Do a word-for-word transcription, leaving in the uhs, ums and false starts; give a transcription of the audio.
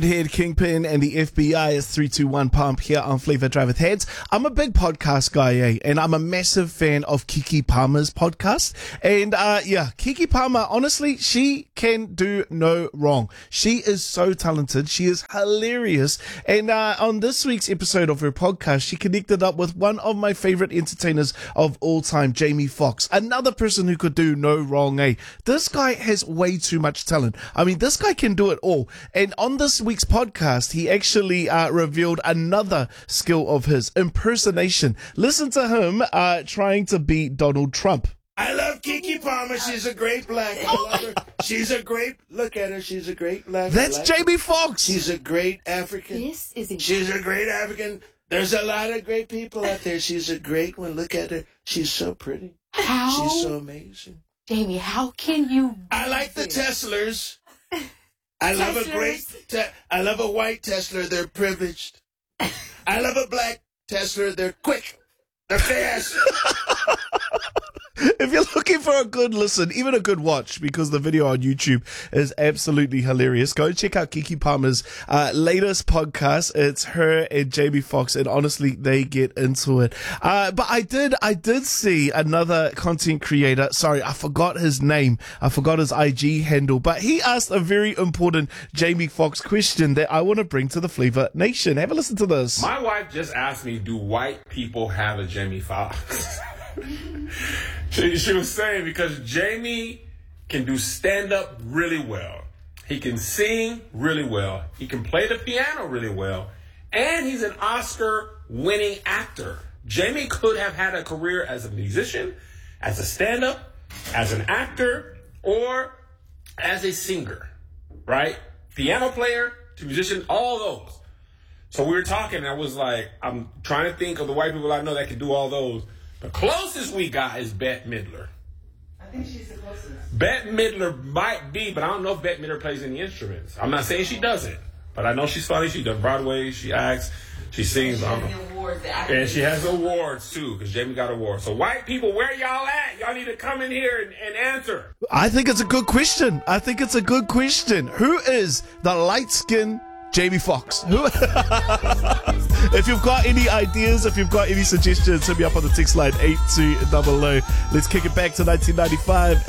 Head Kingpin and the F B I is three two one Pump here on Flavor Drive with Heads. I'm a big podcast guy, eh? And I'm a massive fan of Keke Palmer's podcast. And uh yeah, Keke Palmer, honestly, she can do no wrong. She is so talented. She is hilarious. And uh on this week's episode of her podcast, she connected up with one of my favorite entertainers of all time, Jamie Foxx. Another person who could do no wrong, eh? This guy has way too much talent. I mean, this guy can do it all. And on this week's podcast, he actually uh, revealed another skill of his, impersonation. Listen to him uh, trying to beat Donald Trump. I love Keke Palmer. She's a great black. I love her. She's a great, look at her. She's a great black. That's black. Jamie Foxx. She's a great African. This is incredible. She's a great African. There's a lot of great people out there. She's a great one. Look at her. She's so pretty. How? She's so amazing. Jamie, how can you? I like the Teslers. I love a great, te- I love a white Tesla. They're privileged. I love a black Tesla. They're quick. They're fast. If you're looking for a good listen, even a good watch, because the video on YouTube is absolutely hilarious, go check out Keke Palmer's uh, latest podcast. It's her and Jamie Foxx, and honestly, they get into it. Uh, but I did, I did see another content creator. Sorry, I forgot his name. I forgot his I G handle, but he asked a very important Jamie Foxx question that I want to bring to the Flavor Nation. Have a listen to this. My wife just asked me, do white people have a Jamie Foxx? she, she was saying because Jamie can do stand-up really well. He can sing really well. He can play the piano really well. And he's an Oscar-winning actor. Jamie could have had a career as a musician, as a stand-up, as an actor, or as a singer, right? Piano player to musician, all those. So we were talking, and I was like, I'm trying to think of the white people I know that can do all those. The closest we got is Bette Midler. I think she's the closest. Bette Midler might be, but I don't know if Bette Midler plays any instruments. I'm not saying she doesn't, but I know she's funny. She does Broadway, she acts, she sings. She I don't has know. the awards, the And she has awards too, because Jamie got awards. So white people, where y'all at? Y'all need to come in here and, and answer. I think it's a good question. I think it's a good question. Who is the light-skinned Jamie Foxx? Who? If you've got any ideas, if you've got any suggestions, hit me up on the text line eight two zero zero. Let's kick it back to nineteen ninety-five.